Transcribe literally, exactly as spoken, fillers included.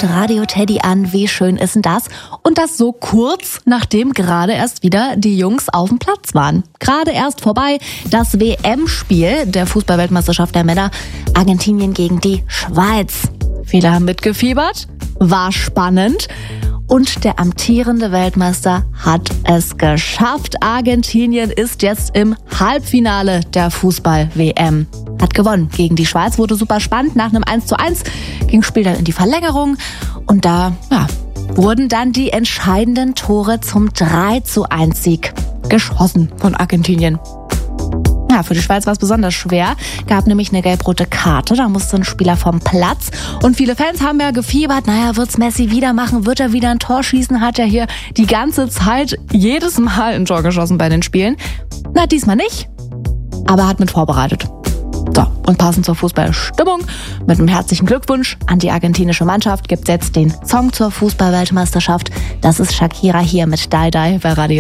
Radio Teddy an. Wie schön ist denn das? Und das so kurz, nachdem gerade erst wieder die Jungs auf dem Platz waren. Gerade erst vorbei das W M-Spiel der Fußball-Weltmeisterschaft der Männer. Argentinien gegen die Schweiz. Viele haben mitgefiebert, war spannend. Und der amtierende Weltmeister hat es geschafft. Argentinien ist jetzt im Halbfinale der Fußball-W M. Hat gewonnen gegen die Schweiz, wurde super spannend. Nach einem eins zu eins ging das Spiel dann in die Verlängerung. Und da ja, wurden dann die entscheidenden Tore zum drei zu eins Sieg geschossen von Argentinien. Ja, für die Schweiz war es besonders schwer. Gab nämlich eine gelb-rote Karte, da musste ein Spieler vom Platz. Und viele Fans haben ja gefiebert, naja, wird's Messi wieder machen, wird er wieder ein Tor schießen, hat er hier die ganze Zeit jedes Mal ein Tor geschossen bei den Spielen. Na, diesmal nicht, aber er hat mit vorbereitet. So, und passend zur Fußballstimmung, mit einem herzlichen Glückwunsch an die argentinische Mannschaft, gibt's jetzt den Song zur Fußball-Weltmeisterschaft. Das ist Shakira hier mit Die Die bei Radio